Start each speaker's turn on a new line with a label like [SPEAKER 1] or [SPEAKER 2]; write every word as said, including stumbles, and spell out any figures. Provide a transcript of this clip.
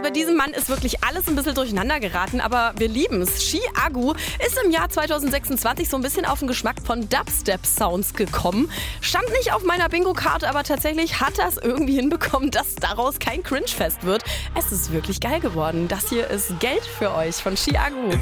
[SPEAKER 1] bei diesem Mann ist wirklich alles ein bisschen durcheinander geraten, aber wir lieben es. Chiago ist im Jahr zweitausendsechsundzwanzig so ein bisschen auf den Geschmack von Dubstep-Sounds gekommen. Stand nicht auf meiner Bingo-Karte, aber tatsächlich hat er es irgendwie hinbekommen, dass daraus kein Cringe-Fest wird. Es ist wirklich geil geworden. Das hier ist Geld für euch von Chiago.